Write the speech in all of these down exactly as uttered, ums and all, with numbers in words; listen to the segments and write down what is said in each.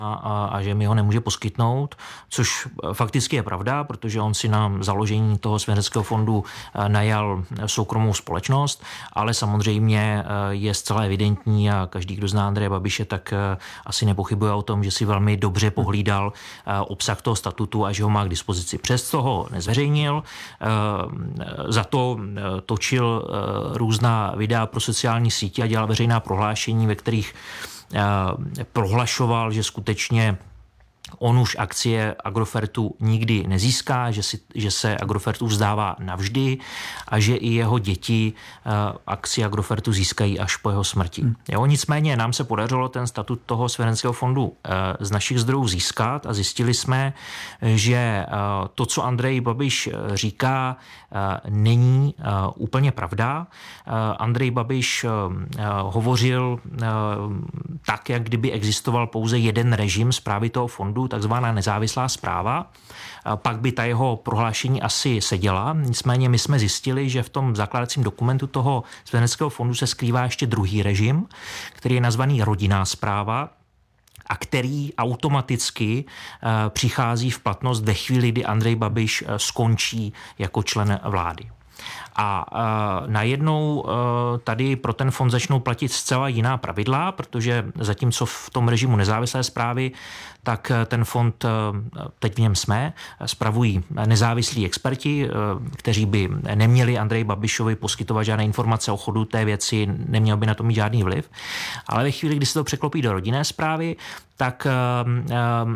a, a že mi ho nemůže poskytnout, což fakticky je pravda, protože on si na založení toho svěřeneckého fondu najal soukromou společnost, ale samozřejmě je zcela evidentní a každý, kdo zná Andreje Babiše, tak asi nepochybuje o tom, že si velmi dobře pohlídal obsah toho statutu a že ho má k dispozici. Přesto ho nezveřejnil, za to točil různá videa pro sociální sítě a dělal veřejná prohlášení, ve kterých prohlašoval, že skutečně on už akcie Agrofertu nikdy nezíská, že, si, že se Agrofertu vzdává navždy a že i jeho děti akcie Agrofertu získají až po jeho smrti. Hmm. Jo, nicméně nám se podařilo ten statut toho svěřeneckého fondu z našich zdrojů získat a zjistili jsme, že to, co Andrej Babiš říká, není úplně pravda. Andrej Babiš hovořil tak, jak kdyby existoval pouze jeden režim správy toho fondu, takzvaná nezávislá správa. Pak by ta jeho prohlášení asi seděla. Nicméně my jsme zjistili, že v tom zakládacím dokumentu toho svěřeneckého fondu se skrývá ještě druhý režim, který je nazvaný rodinná správa a který automaticky přichází v platnost ve chvíli, kdy Andrej Babiš skončí jako člen vlády. A e, najednou e, tady pro ten fond začnou platit zcela jiná pravidla, protože zatímco v tom režimu nezávislé správy, tak ten fond, e, teď v něm jsme, spravují nezávislí experti, e, kteří by neměli Andreji Babišovi poskytovat žádné informace o chodu té věci, neměl by na to mít žádný vliv. Ale ve chvíli, kdy se to překlopí do rodinné správy, tak e, e,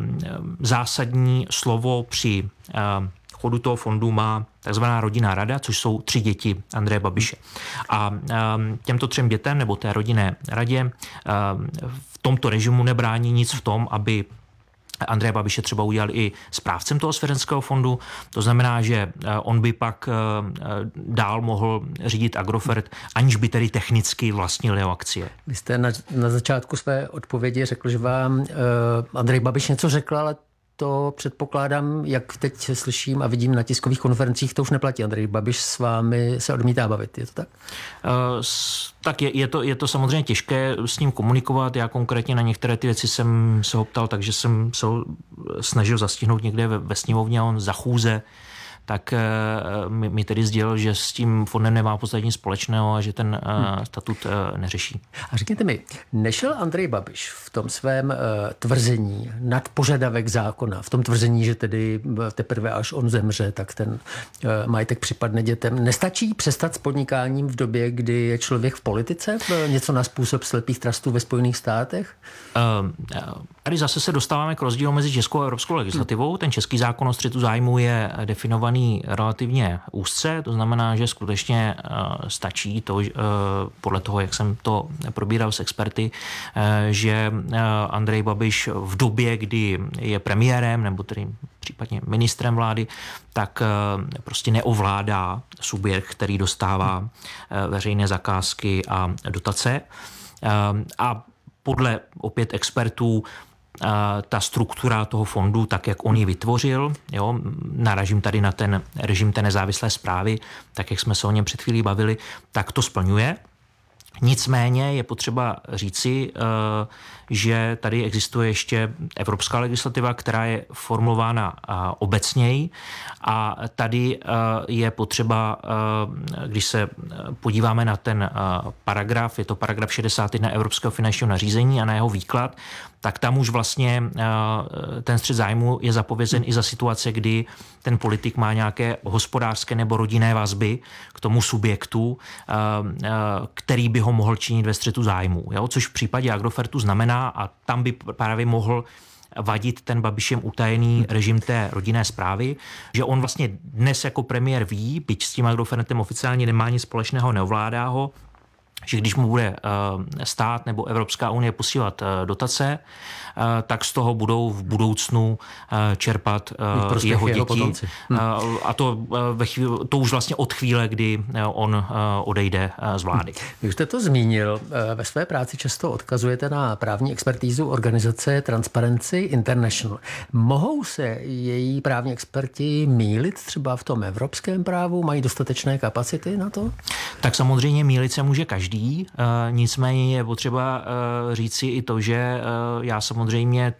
zásadní slovo při e, chodu toho fondu má takzvaná rodinná rada, což jsou tři děti Andreje Babiše. A těmto třem dětem, nebo té rodinné radě, v tomto režimu nebrání nic v tom, aby Andreje Babiše třeba udělal i správcem toho svěřeneckého fondu. To znamená, že on by pak dál mohl řídit Agrofert, aniž by tedy technicky vlastnil jeho akcie. Vy jste na, na začátku své odpovědi řekl, že vám uh, Andrej Babiš něco řekl, ale to předpokládám, jak teď slyším a vidím na tiskových konferencích, to už neplatí. Andrej Babiš s vámi se odmítá bavit, je to tak? Uh, tak je, je, to, je to samozřejmě těžké s ním komunikovat. Já konkrétně na některé ty věci jsem se ho ptal, takže jsem se ho snažil zastihnout někde ve, ve sněmovně, on za chůze tak mi, mi tedy sdělil, že s tím fondem nemá v podstatě nic společného a že ten hmm. statut neřeší. A řekněte mi, nešel Andrej Babiš v tom svém uh, tvrzení nad požadavek zákona, v tom tvrzení, že tedy teprve až on zemře, tak ten uh, majetek připadne dětem, nestačí přestat s podnikáním v době, kdy je člověk v politice? Něco na způsob slepých trustů ve Spojených státech? Uh, tady zase se dostáváme k rozdílu mezi českou a evropskou legislativou. Hmm. Ten český zákon o střetu zájmu je definovaný relativně úzce, to znamená, že skutečně stačí to, podle toho, jak jsem to probíral s experty, že Andrej Babiš v době, kdy je premiérem nebo tedy případně ministrem vlády, tak prostě neovládá subjekt, který dostává veřejné zakázky a dotace. A podle opět expertů ta struktura toho fondu, tak jak on ji vytvořil, jo, naražím tady na ten režim té nezávislé správy, tak jak jsme se o něm před chvílí bavili, tak to splňuje. Nicméně je potřeba říci, že tady existuje ještě evropská legislativa, která je formulována obecněji a tady je potřeba, když se podíváme na ten paragraf, je to paragraf šedesát jedna Evropského finančního nařízení a na jeho výklad, tak tam už vlastně ten střet zájmu je zapovězen i za situace, kdy ten politik má nějaké hospodářské nebo rodinné vazby k tomu subjektu, který by ho mohl činit ve střetu zájmu. Jo? Což v případě Agrofertu znamená, a tam by právě mohl vadit ten Babišem utajený režim té rodinné správy, že on vlastně dnes jako premiér ví, byť s tím Agrofertem oficiálně nemá nic společného, neovládá ho, že když mu bude stát nebo Evropská unie posílat dotace, tak z toho budou v budoucnu čerpat jeho děti. Jeho hm. A to, ve chvíli, to už vlastně od chvíle, kdy on odejde z vlády. Vy už jste to zmínil. Ve své práci často odkazujete na právní expertízu organizace Transparency International. Mohou se její právní experti mýlit třeba v tom evropském právu? Mají dostatečné kapacity na to? Tak samozřejmě mýlit se může každý. Nicméně je potřeba říci i to, že já samozřejmě